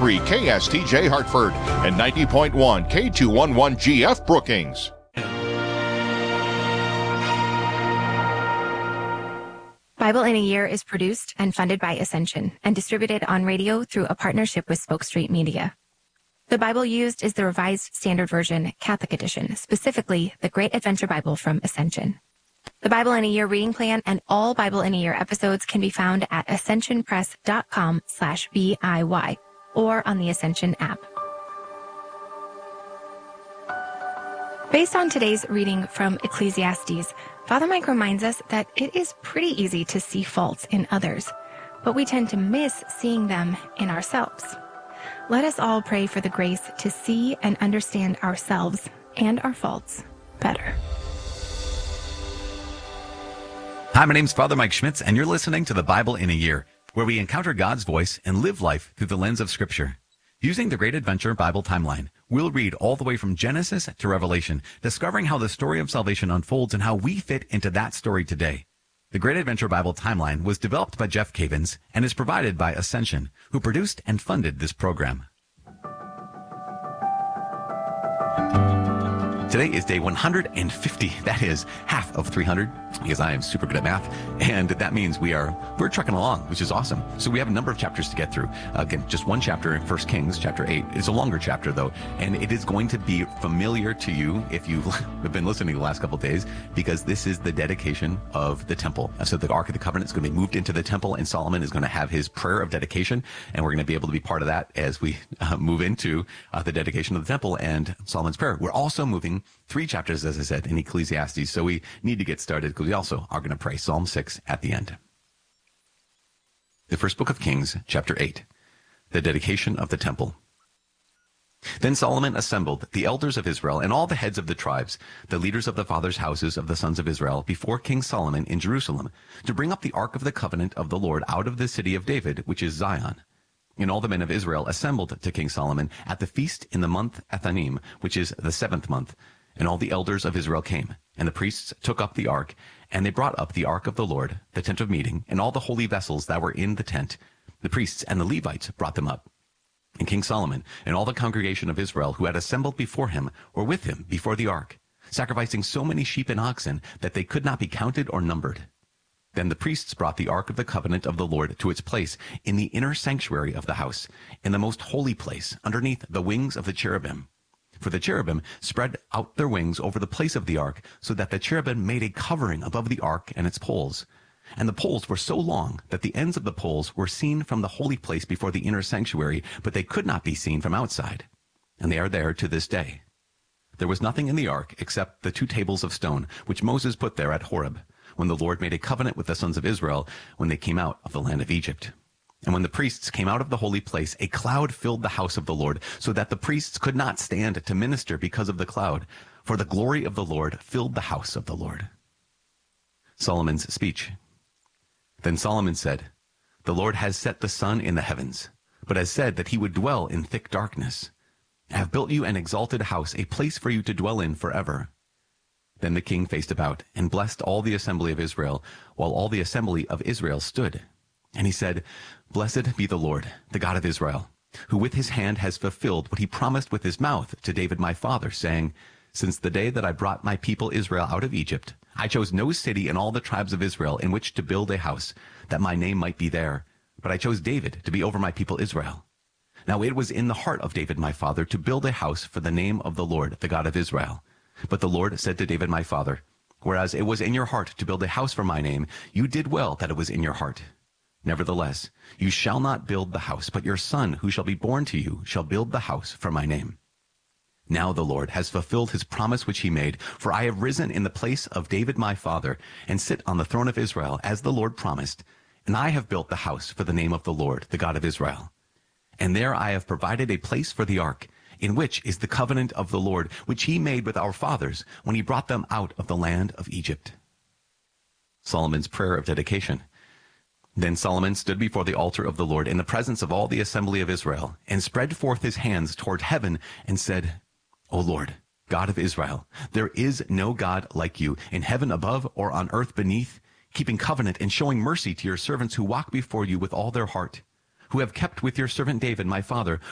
98.3 KSTJ Hartford and 90.1 K211GF Brookings. Bible in a Year is produced and funded by Ascension and distributed on radio through a partnership with Spoke Street Media. The Bible used is the Revised Standard Version, Catholic Edition, specifically the Great Adventure Bible from Ascension. The Bible in a Year reading plan and all Bible in a Year episodes can be found at ascensionpress.com/BIY or on the Ascension app. Based on today's reading from Ecclesiastes, Father Mike reminds us that it is pretty easy to see faults in others, but we tend to miss seeing them in ourselves. Let us all pray for the grace to see and understand ourselves and our faults better. Hi, my name's Father Mike Schmitz, and you're listening to the Bible in a Year, where we encounter God's voice and live life through the lens of Scripture. Using the Great Adventure Bible timeline, we'll read all the way from Genesis to Revelation, discovering how the story of salvation unfolds and how we fit into that story today. The Great Adventure Bible timeline was developed by Jeff Cavins and is provided by Ascension, who produced and funded this program. Today is day 150. That is half of 300, because I am super good at math, and that means we're trucking along, which is awesome. So we have a number of chapters to get through. Again, just one chapter in 1 Kings, chapter 8. It's a longer chapter, though, and it is going to be familiar to you if you've been listening the last couple of days, because this is the dedication of the temple. So the Ark of the Covenant is going to be moved into the temple, and Solomon is going to have his prayer of dedication, and we're going to be able to be part of that as we move into the dedication of the temple and Solomon's prayer. We're also moving 3 chapters, as I said, in Ecclesiastes, so we need to get started because we also are going to pray Psalm 6 at the end. The first book of Kings, chapter 8, the dedication of the temple. Then Solomon assembled the elders of Israel and all the heads of the tribes, the leaders of the fathers' houses of the sons of Israel, before King Solomon in Jerusalem, to bring up the ark of the covenant of the Lord out of the city of David, which is Zion. And all the men of Israel assembled to King Solomon at the feast in the month Ethanim, which is the 7th month. And all the elders of Israel came, and the priests took up the ark, and they brought up the ark of the Lord, the tent of meeting, and all the holy vessels that were in the tent. The priests and the Levites brought them up. And King Solomon and all the congregation of Israel who had assembled before him were with him before the ark, sacrificing so many sheep and oxen that they could not be counted or numbered. Then the priests brought the ark of the covenant of the Lord to its place in the inner sanctuary of the house, in the most holy place, underneath the wings of the cherubim. For the cherubim spread out their wings over the place of the ark, so that the cherubim made a covering above the ark and its poles. And the poles were so long that the ends of the poles were seen from the holy place before the inner sanctuary, but they could not be seen from outside. And they are there to this day. There was nothing in the ark except the 2 tables of stone, which Moses put there at Horeb, when the Lord made a covenant with the sons of Israel when they came out of the land of Egypt. And when the priests came out of the holy place, a cloud filled the house of the Lord, so that the priests could not stand to minister because of the cloud, for the glory of the Lord filled the house of the Lord. Solomon's speech. Then Solomon said, "The Lord has set the sun in the heavens, but has said that he would dwell in thick darkness. I have built you an exalted house, a place for you to dwell in forever." Then the king faced about and blessed all the assembly of Israel, while all the assembly of Israel stood. And he said, "Blessed be the Lord, the God of Israel, who with his hand has fulfilled what he promised with his mouth to David my father, saying, Since the day that I brought my people Israel out of Egypt, I chose no city in all the tribes of Israel in which to build a house, that my name might be there. But I chose David to be over my people Israel. Now it was in the heart of David my father to build a house for the name of the Lord, the God of Israel. But the Lord said to David my father, Whereas it was in your heart to build a house for my name, you did well that it was in your heart. Nevertheless, you shall not build the house, but your son who shall be born to you shall build the house for my name. Now the Lord has fulfilled his promise which he made, for I have risen in the place of David my father, and sit on the throne of Israel, as the Lord promised, and I have built the house for the name of the Lord, the God of Israel. And there I have provided a place for the ark, in which is the covenant of the Lord, which he made with our fathers when he brought them out of the land of Egypt. Solomon's prayer of dedication. Then Solomon stood before the altar of the Lord in the presence of all the assembly of Israel, and spread forth his hands toward heaven, and said, O Lord, God of Israel, there is no God like you, in heaven above or on earth beneath, keeping covenant and showing mercy to your servants who walk before you with all their heart, who have kept with your servant David my father